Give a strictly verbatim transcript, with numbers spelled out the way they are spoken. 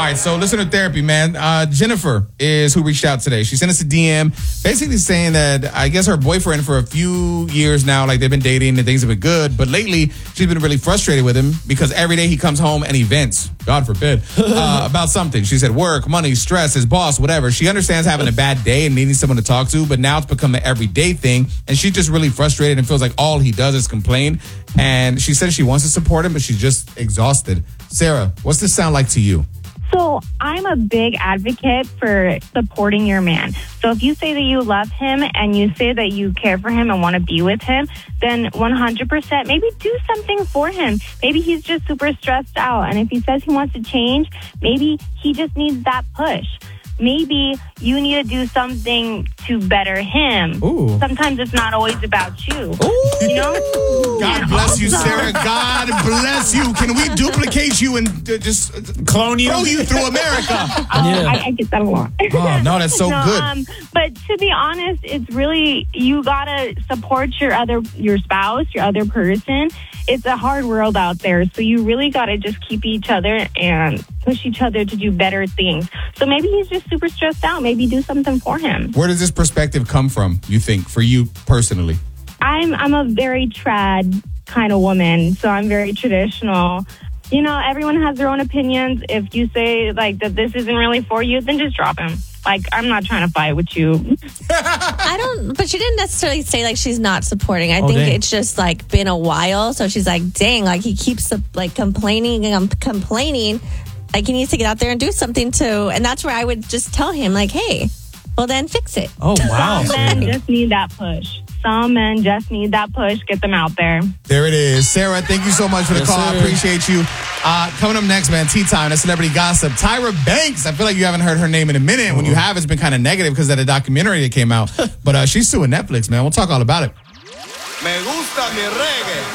right, so listener therapy, man. Uh, Jennifer is who reached out today. She sent us a D M basically saying that I guess her boyfriend for a few years now, like they've been dating and things have been good, but lately she's been really frustrated with him because every day he comes home and he vents, God forbid, uh, about something. She said work, money, stress, his boss, whatever. She understands having a bad day and needing someone to talk to, but now it's become an everyday thing, and she's just really frustrated and feels like all he does is complain. And she said she wants to support him, but she's just exhausted. Sarah, what's this sound like to you? So I'm a big advocate for supporting your man. So if you say that you love him and you say that you care for him and want to be with him, then one hundred percent maybe do something for him. Maybe he's just super stressed out. And if he says he wants to change, maybe he just needs that push. Maybe you need to do something to better him. Ooh. Sometimes it's not always about you. Ooh. You know? God And bless you, also- Sarah. God bless you. Can we duplicate you and uh, just Clone you? throw you through America? Oh, Yeah. I, I get that a lot. Oh, no, that's so No, good. Um, but to be honest, it's really, you gotta support your other, your spouse, your other person. It's a hard world out there, so you really gotta just keep each other and push each other to do better things. So maybe he's just super stressed out. Maybe do something for him. Where does this perspective come from, you think, for you personally? I'm I'm a very trad kind of woman, so I'm very traditional. You know, everyone has their own opinions. If you say like that this isn't really for you, then just drop him. Like, I'm not trying to fight with you. I don't, but she didn't necessarily say like she's not supporting. I Oh, think dang. it's just like been a while. So she's like, dang, like he keeps like complaining and um, complaining. Like he needs to get out there and do something to, and that's where I would just tell him like, hey, well then fix it. Oh, wow. Some men Sarah. just need that push. Some men just need that push. Get them out there. There it is. Sarah, thank you so much for the Yes, call. I sir. appreciate you. Uh, coming up next, man, Tea Time, that's Celebrity Gossip. Tyra Banks. I feel like you haven't heard her name in a minute. When you have, it's been kind of negative because of the documentary that came out. But uh, she's suing Netflix, man. We'll talk all about it. Me gusta mi reggae.